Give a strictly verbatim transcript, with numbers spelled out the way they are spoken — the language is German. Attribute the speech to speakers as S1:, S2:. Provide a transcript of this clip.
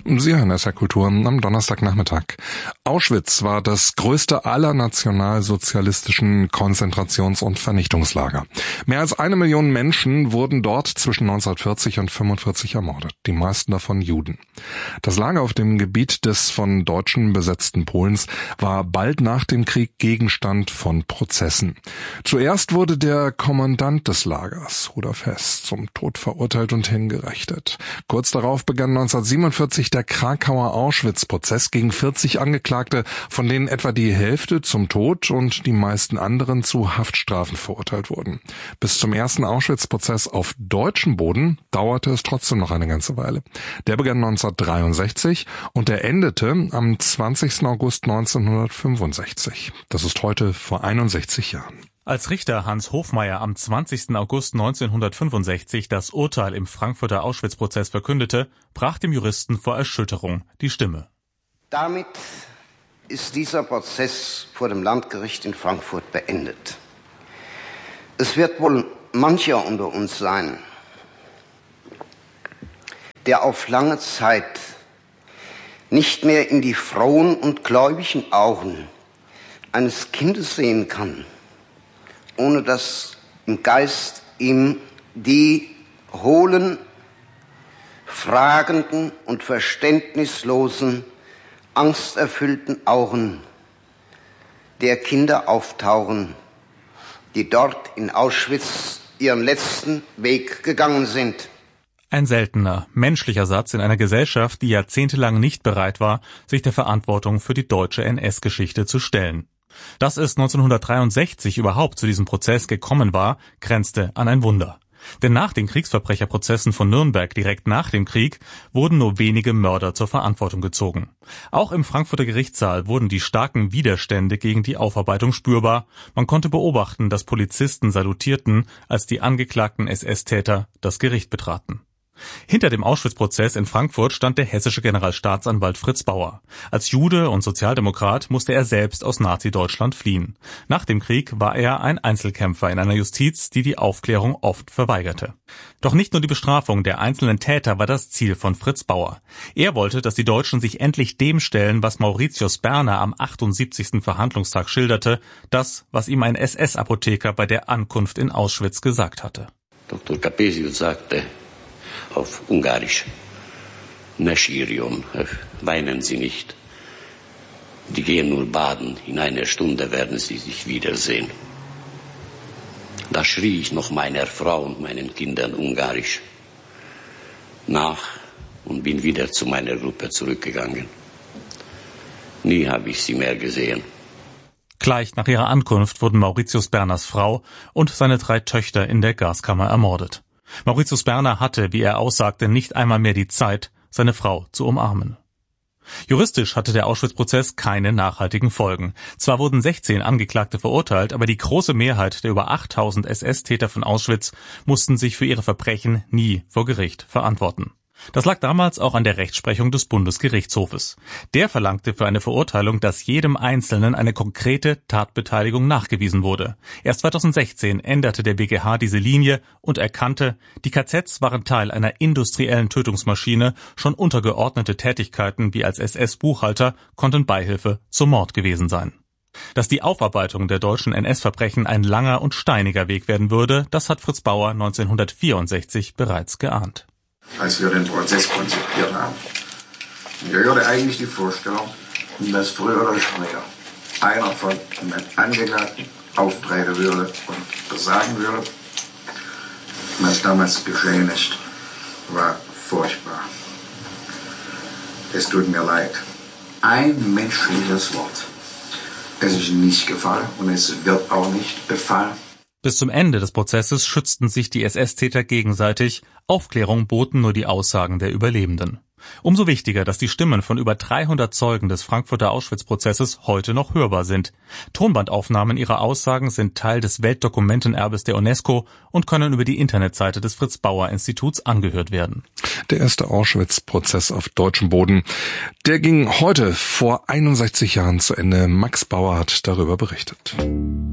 S1: Sie hören S R Kultur am Donnerstagnachmittag. Auschwitz war das größte aller nationalsozialistischen Konzentrations- und Vernichtungslager. Mehr als eine Million Menschen wurden dort zwischen neunzehnhundertvierzig und fünfundvierzig ermordet, die meisten davon Juden. Das Lager auf dem Gebiet des von Deutschen besetzten Polens war bald nach dem Krieg Gegenstand von Prozessen. Zuerst wurde der Kommandant des Lagers, Rudolf Hess, zum Tod verurteilt und hingerichtet. Kurz darauf begann neunzehnhundertsiebenundvierzig der Krakauer Auschwitz-Prozess gegen vierzig Angeklagte, von denen etwa die Hälfte zum Tod und die meisten anderen zu Haftstrafen verurteilt wurden. Bis zum ersten Auschwitz-Prozess auf deutschem Boden dauerte es trotzdem noch eine ganze Weile. Der begann neunzehnhundertdreiundsechzig und der endete am zwanzigsten August neunzehnhundertfünfundsechzig. Das ist heute vor einundsechzig Jahren.
S2: Als Richter Hans Hofmeier am zwanzigsten August neunzehnhundertfünfundsechzig das Urteil im Frankfurter Auschwitz-Prozess verkündete, brach dem Juristen vor Erschütterung die Stimme.
S3: Damit ist dieser Prozess vor dem Landgericht in Frankfurt beendet. Es wird wohl mancher unter uns sein, der auf lange Zeit nicht mehr in die frohen und gläubigen Augen eines Kindes sehen kann, ohne dass im Geist ihm die hohlen, fragenden und verständnislosen, angsterfüllten Augen der Kinder auftauchen, die dort in Auschwitz ihren letzten Weg gegangen sind.
S2: Ein seltener, menschlicher Satz in einer Gesellschaft, die jahrzehntelang nicht bereit war, sich der Verantwortung für die deutsche N S-Geschichte zu stellen. Dass es neunzehnhundertdreiundsechzig überhaupt zu diesem Prozess gekommen war, grenzte an ein Wunder. Denn nach den Kriegsverbrecherprozessen von Nürnberg direkt nach dem Krieg wurden nur wenige Mörder zur Verantwortung gezogen. Auch im Frankfurter Gerichtssaal wurden die starken Widerstände gegen die Aufarbeitung spürbar. Man konnte beobachten, dass Polizisten salutierten, als die angeklagten S S-Täter das Gericht betraten. Hinter dem Auschwitz-Prozess in Frankfurt stand der hessische Generalstaatsanwalt Fritz Bauer. Als Jude und Sozialdemokrat musste er selbst aus Nazi-Deutschland fliehen. Nach dem Krieg war er ein Einzelkämpfer in einer Justiz, die die Aufklärung oft verweigerte. Doch nicht nur die Bestrafung der einzelnen Täter war das Ziel von Fritz Bauer. Er wollte, dass die Deutschen sich endlich dem stellen, was Mauritius Berner am achtundsiebzigsten Verhandlungstag schilderte, das, was ihm ein S S-Apotheker bei der Ankunft in Auschwitz gesagt hatte.
S4: Doktor Capesius sagte auf Ungarisch: Ne sírjon, weinen Sie nicht. Die gehen nur baden, in einer Stunde werden sie sich wiedersehen. Da schrie ich noch meiner Frau und meinen Kindern Ungarisch nach und bin wieder zu meiner Gruppe zurückgegangen. Nie habe ich sie mehr gesehen.
S2: Gleich nach ihrer Ankunft wurden Mauritius Berners Frau und seine drei Töchter in der Gaskammer ermordet. Mauritius Berner hatte, wie er aussagte, nicht einmal mehr die Zeit, seine Frau zu umarmen. Juristisch hatte der Auschwitz-Prozess keine nachhaltigen Folgen. Zwar wurden sechzehn Angeklagte verurteilt, aber die große Mehrheit der über achttausend S S-Täter von Auschwitz mussten sich für ihre Verbrechen nie vor Gericht verantworten. Das lag damals auch an der Rechtsprechung des Bundesgerichtshofes. Der verlangte für eine Verurteilung, dass jedem Einzelnen eine konkrete Tatbeteiligung nachgewiesen wurde. Erst zweitausendsechzehn änderte der B G H diese Linie und erkannte, die K Zs waren Teil einer industriellen Tötungsmaschine, schon untergeordnete Tätigkeiten wie als S S-Buchhalter konnten Beihilfe zum Mord gewesen sein. Dass die Aufarbeitung der deutschen N S-Verbrechen ein langer und steiniger Weg werden würde, das hat Fritz Bauer neunzehnhundertvierundsechzig bereits geahnt.
S5: Als wir den Prozess konzipiert haben. Wir hörten eigentlich die Vorstellung, dass früher oder später einer von den Angeklagten auftreten würde und sagen würde, was damals geschehen ist, war furchtbar. Es tut mir leid. Ein menschliches Wort. Es ist nicht gefallen und es wird auch nicht gefallen.
S2: Bis zum Ende des Prozesses schützten sich die S S-Täter gegenseitig, Aufklärung boten nur die Aussagen der Überlebenden. Umso wichtiger, dass die Stimmen von über dreihundert Zeugen des Frankfurter Auschwitz-Prozesses heute noch hörbar sind. Tonbandaufnahmen ihrer Aussagen sind Teil des Weltdokumentenerbes der UNESCO und können über die Internetseite des Fritz-Bauer-Instituts angehört werden.
S1: Der erste Auschwitz-Prozess auf deutschem Boden, der ging heute vor einundsechzig Jahren zu Ende. Max Bauer hat darüber berichtet.